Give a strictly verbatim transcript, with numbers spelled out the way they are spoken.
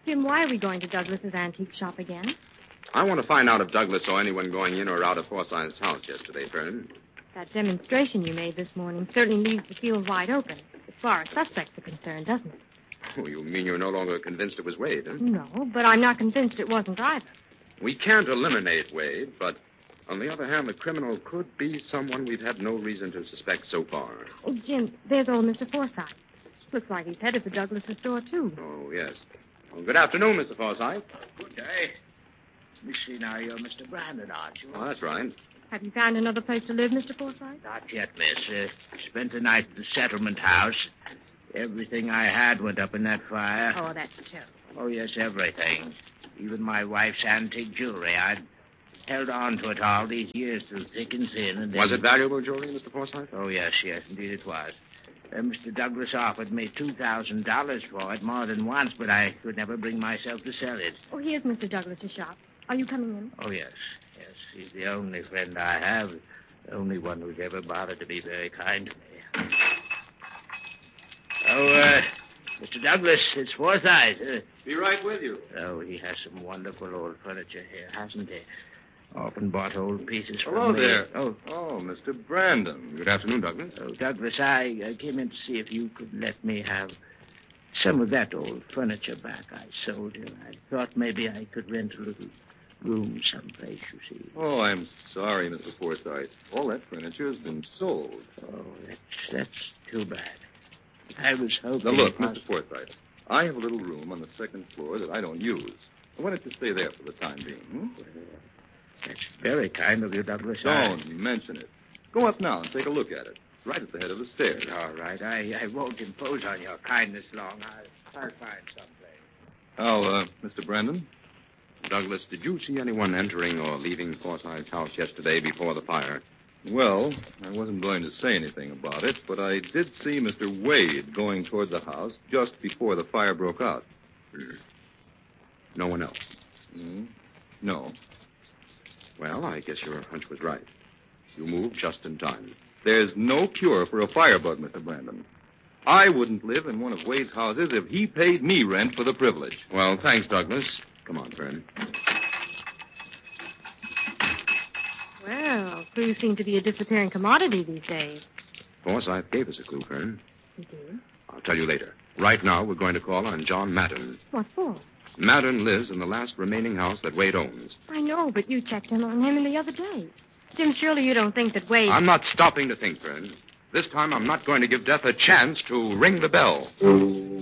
Jim, why are we going to Douglas's antique shop again? I want to find out if Douglas saw anyone going in or out of Forsythe's house yesterday, Fern. That demonstration you made this morning certainly leaves the field wide open, as far as suspects are concerned, doesn't it? Oh, you mean you're no longer convinced it was Wade, huh? No, but I'm not convinced it wasn't either. We can't eliminate Wade, but on the other hand, the criminal could be someone we've had no reason to suspect so far. Oh, Jim, there's old Mister Forsythe. Looks like he's headed for Douglas's store, too. Oh, yes. Well, good afternoon, Mister Forsythe. Good day. Let me see now, you're Mister Brandon, aren't you? Oh, that's right. Have you found another place to live, Mister Forsythe? Not yet, miss. Uh, spent the night at the settlement house. Everything I had went up in that fire. Oh, that's true. Oh, yes, everything. Even my wife's antique jewelry. I'd held on to it all these years through thick and thin. And then... Was it valuable jewelry, Mister Forsythe? Oh, yes, yes, indeed it was. Uh, Mister Douglas offered me two thousand dollars for it more than once, but I could never bring myself to sell it. Oh, here's Mister Douglas's shop. Are you coming in? Oh, yes, yes. He's the only friend I have, the only one who's ever bothered to be very kind to me. Oh, uh, Mister Douglas, it's Forsythe. Uh, Be right with you. oh, he has some wonderful old furniture here, hasn't he? Often bought old pieces from Hello me. there. Oh, Oh, Mister Brandon. Good afternoon, Douglas. oh, Douglas, I uh, came in to see if you could let me have some of that old furniture back I sold you. I thought maybe I could rent a little room someplace, you see. Oh, I'm sorry, Mister Forsythe. All that furniture has been sold. Oh, that's, that's too bad. I was hoping... Now, look, poss- Mister Forsythe, I have a little room on the second floor that I don't use. Why don't you stay there for the time being, hmm? That's very kind of you, Douglas. Don't mention it. Go up now and take a look at it. Right at the head of the stairs. All right. I, I won't impose on your kindness long. I'll, I'll find someplace. Now, uh, Mister Brandon? Douglas, did you see anyone entering or leaving Forsythe's house yesterday before the fire? Well, I wasn't going to say anything about it, but I did see Mister Wade going toward the house just before the fire broke out. Hmm. No one else? Hmm? No. Well, I guess your hunch was right. You moved just in time. There's no cure for a firebug, Mister Brandon. I wouldn't live in one of Wade's houses if he paid me rent for the privilege. Well, thanks, Douglas. Come on, Fern. Well, clues seem to be a disappearing commodity these days. Forsythe gave us a clue, Fern. You do? I'll tell you later. Right now, we're going to call on John Madden. What for? Madden lives in the last remaining house that Wade owns. I know, but you checked in on him the other day. Jim, surely you don't think that Wade... I'm not stopping to think, Fern. This time, I'm not going to give death a chance to ring the bell.